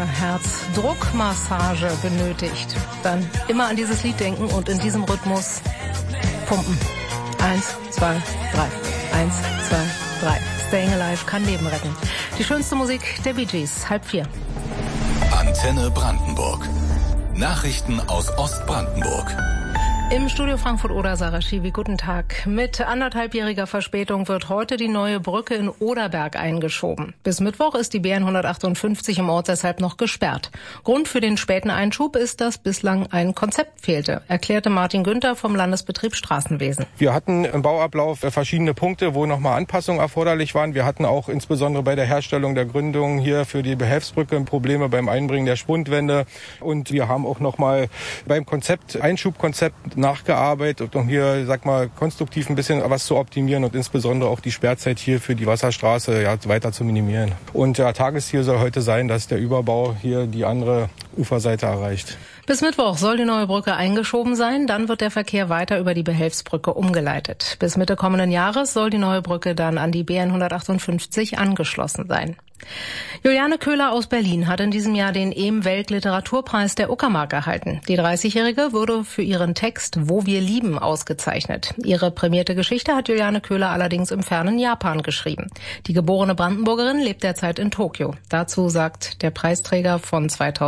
eine Herzdruckmassage benötigt, dann immer an dieses Lied denken und in diesem Rhythmus pumpen. 1, 2, 3. 1, 2, 3. Staying Alive kann Leben retten. Die schönste Musik der Bee Gees. 3:30. Antenne Brandenburg. Nachrichten aus Ostbrandenburg. Im Studio Frankfurt-Oder, Sarah Schiwi, guten Tag. Mit 1,5-jähriger Verspätung wird heute die neue Brücke in Oderberg eingeschoben. Bis Mittwoch ist die BN 158 im Ort deshalb noch gesperrt. Grund für den späten Einschub ist, dass bislang ein Konzept fehlte, erklärte Martin Günther vom Landesbetrieb Straßenwesen. Wir hatten im Bauablauf verschiedene Punkte, wo nochmal Anpassungen erforderlich waren. Wir hatten auch insbesondere bei der Herstellung der Gründung hier für die Behelfsbrücke Probleme beim Einbringen der Spundwände. Und wir haben auch nochmal beim Einschubkonzept nachgearbeitet, um hier, konstruktiv ein bisschen was zu optimieren und insbesondere auch die Sperrzeit hier für die Wasserstraße weiter zu minimieren. Und Tagesziel soll heute sein, dass der Überbau hier die andere Uferseite erreicht. Bis Mittwoch soll die neue Brücke eingeschoben sein, dann wird der Verkehr weiter über die Behelfsbrücke umgeleitet. Bis Mitte kommenden Jahres soll die neue Brücke dann an die BN 158 angeschlossen sein. Juliane Köhler aus Berlin hat in diesem Jahr den EM-Weltliteraturpreis der Uckermark erhalten. Die 30-Jährige wurde für ihren Text Wo wir lieben ausgezeichnet. Ihre prämierte Geschichte hat Juliane Köhler allerdings im fernen Japan geschrieben. Die geborene Brandenburgerin lebt derzeit in Tokio. Dazu sagt der Preisträger von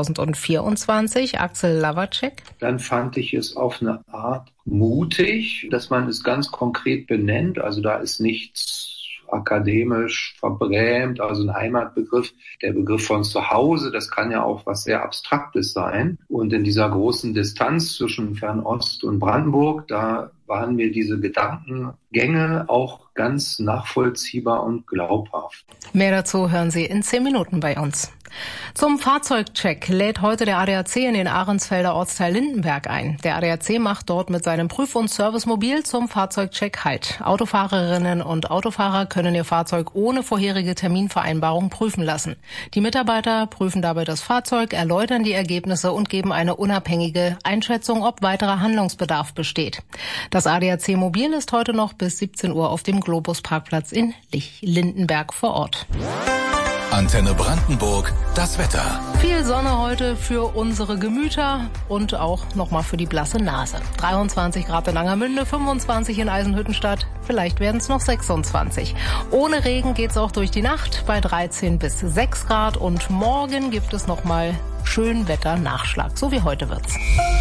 2024, Axel Lavacek: Dann fand ich es auf eine Art mutig, dass man es ganz konkret benennt. Also da ist nichts akademisch verbrämt, also ein Heimatbegriff, der Begriff von zu Hause, das kann ja auch was sehr Abstraktes sein. Und in dieser großen Distanz zwischen Fernost und Brandenburg, da waren mir diese Gedankengänge auch ganz nachvollziehbar und glaubhaft. Mehr dazu hören Sie in 10 Minuten bei uns. Zum Fahrzeugcheck lädt heute der ADAC in den Ahrensfelder Ortsteil Lindenberg ein. Der ADAC macht dort mit seinem Prüf- und Servicemobil zum Fahrzeugcheck Halt. Autofahrerinnen und Autofahrer können ihr Fahrzeug ohne vorherige Terminvereinbarung prüfen lassen. Die Mitarbeiter prüfen dabei das Fahrzeug, erläutern die Ergebnisse und geben eine unabhängige Einschätzung, ob weiterer Handlungsbedarf besteht. Das ADAC-Mobil ist heute noch bis 17 Uhr auf dem Globus-Parkplatz in Lindenberg vor Ort. Antenne Brandenburg, das Wetter. Viel Sonne heute für unsere Gemüter und auch nochmal für die blasse Nase. 23 Grad in Angermünde, 25 in Eisenhüttenstadt, vielleicht werden es noch 26. Ohne Regen geht's auch durch die Nacht bei 13 bis 6 Grad und morgen gibt es nochmal schön Wetter-Nachschlag, so wie heute wird's.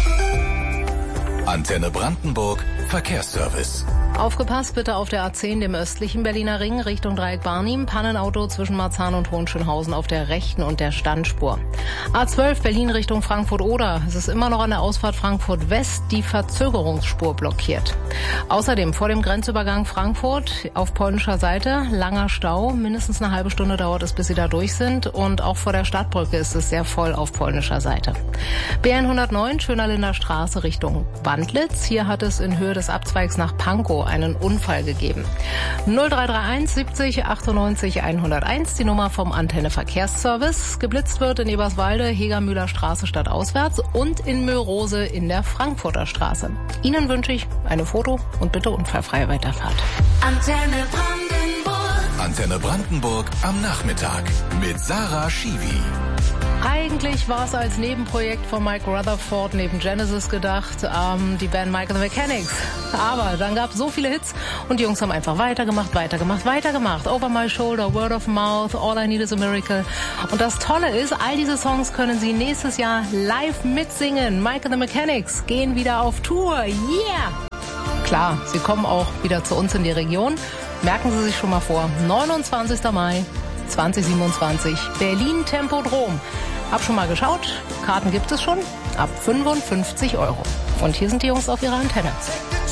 Antenne Brandenburg, Verkehrsservice. Aufgepasst bitte auf der A10, dem östlichen Berliner Ring, Richtung Dreieck Barnim. Pannenauto zwischen Marzahn und Hohenschönhausen auf der rechten und der Standspur. A12 Berlin Richtung Frankfurt-Oder. Es ist immer noch an der Ausfahrt Frankfurt-West die Verzögerungsspur blockiert. Außerdem vor dem Grenzübergang Frankfurt auf polnischer Seite langer Stau. Mindestens eine halbe Stunde dauert es, bis Sie da durch sind. Und auch vor der Stadtbrücke ist es sehr voll auf polnischer Seite. BN 109 Schönerlinder Straße Richtung Wandlitz. Hier hat es in Höhe des Abzweigs nach Pankow einen Unfall gegeben. 0331 70 98 101, die Nummer vom Antenne Verkehrsservice. Geblitzt wird in Eberswalde, Hegermühler Straße stadtauswärts und in Möhrose in der Frankfurter Straße. Ihnen wünsche ich eine Foto und bitte unfallfreie Weiterfahrt. Antenne Brandenburg. Antenne Brandenburg am Nachmittag mit Sarah Schiwi. Eigentlich war es als Nebenprojekt von Mike Rutherford neben Genesis gedacht, die Band Mike and the Mechanics. Aber dann gab es so viele Hits und die Jungs haben einfach weitergemacht. Over My Shoulder, Word of Mouth, All I Need Is a Miracle. Und das Tolle ist, all diese Songs können Sie nächstes Jahr live mitsingen. Mike and the Mechanics gehen wieder auf Tour. Yeah! Klar, sie kommen auch wieder zu uns in die Region. Merken Sie sich schon mal vor. 29. Mai 2027, Berlin Tempodrom. Hab schon mal geschaut, Karten gibt es schon ab 55 €. Und hier sind die Jungs auf ihrer Antenne.